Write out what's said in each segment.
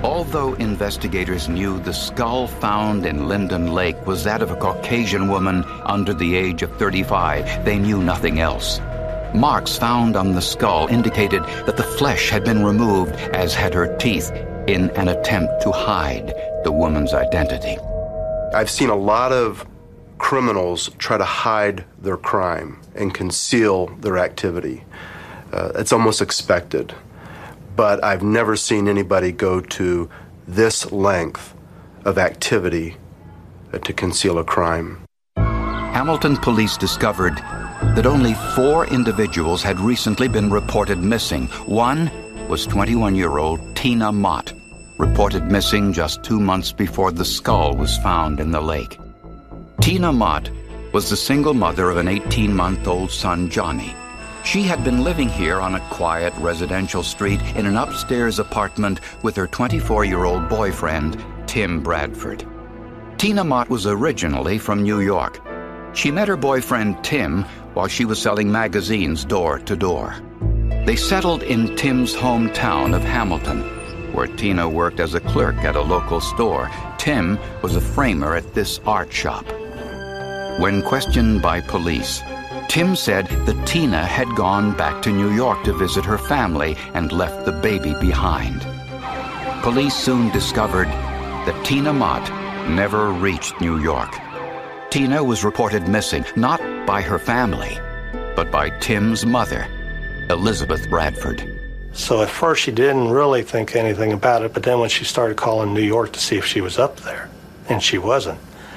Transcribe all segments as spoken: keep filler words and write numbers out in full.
Although investigators knew the skull found in Linden Lake was that of a Caucasian woman under the age of thirty-five, they knew nothing else. Marks found on the skull indicated that the flesh had been removed, as had her teeth, in an attempt to hide the woman's identity. I've seen a lot of criminals try to hide their crime and conceal their activity. Uh, it's almost expected. But I've never seen anybody go to this length of activity to conceal a crime. Hamilton police discovered that only four individuals had recently been reported missing. One was twenty-one-year-old Tina Mott, reported missing just two months before the skull was found in the lake. Tina Mott was the single mother of an eighteen-month-old son, Johnny. She had been living here on a quiet residential street in an upstairs apartment with her twenty-four-year-old boyfriend, Tim Bradford. Tina Mott was originally from New York. She met her boyfriend, Tim, while she was selling magazines door to door. They settled in Tim's hometown of Hamilton, where Tina worked as a clerk at a local store. Tim was a framer at this art shop. When questioned by police, Tim said that Tina had gone back to New York to visit her family and left the baby behind. Police soon discovered that Tina Mott never reached New York. Tina was reported missing, not by her family, but by Tim's mother, Elizabeth Bradford. So at first she didn't really think anything about it, but then when she started calling New York to see if she was up there, and she wasn't,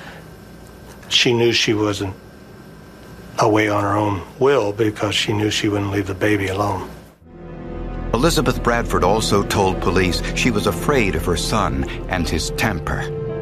she knew she wasn't away on her own will because she knew she wouldn't leave the baby alone. Elizabeth Bradford also told police she was afraid of her son and his temper.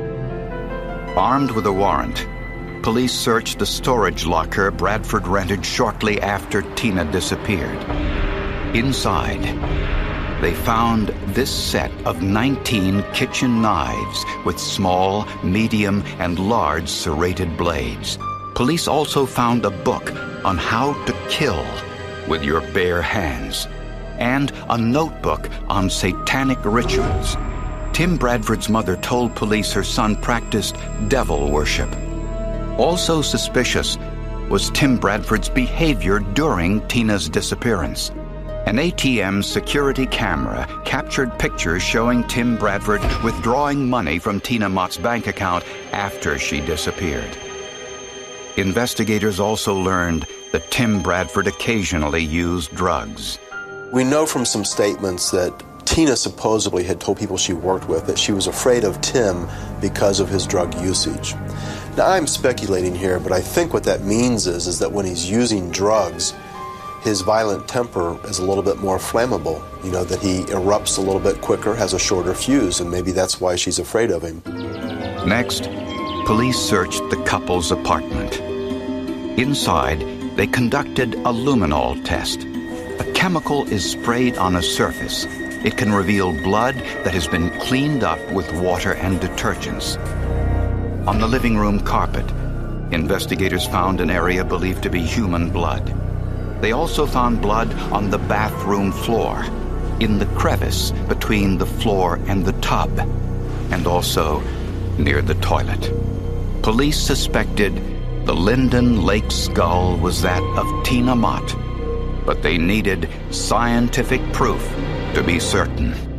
Armed with a warrant, police searched the storage locker Bradford rented shortly after Tina disappeared. Inside, they found this set of nineteen kitchen knives with small, medium, and large serrated blades. Police also found a book on how to kill with your bare hands and a notebook on satanic rituals. Tim Bradford's mother told police her son practiced devil worship. Also suspicious was Tim Bradford's behavior during Tina's disappearance. An A T M security camera captured pictures showing Tim Bradford withdrawing money from Tina Mott's bank account after she disappeared. Investigators also learned that Tim Bradford occasionally used drugs. We know from some statements that Tina supposedly had told people she worked with that she was afraid of Tim because of his drug usage. Now, I'm speculating here, but I think what that means is, is that when he's using drugs, his violent temper is a little bit more flammable. You know, that he erupts a little bit quicker, has a shorter fuse, and maybe that's why she's afraid of him. Next, police searched the couple's apartment. Inside, they conducted a luminol test. A chemical is sprayed on a surface. It can reveal blood that has been cleaned up with water and detergents. On the living room carpet, investigators found an area believed to be human blood. They also found blood on the bathroom floor, in the crevice between the floor and the tub, and also near the toilet. Police suspected the Linden Lake skull was that of Tina Mott, but they needed scientific proof to be certain.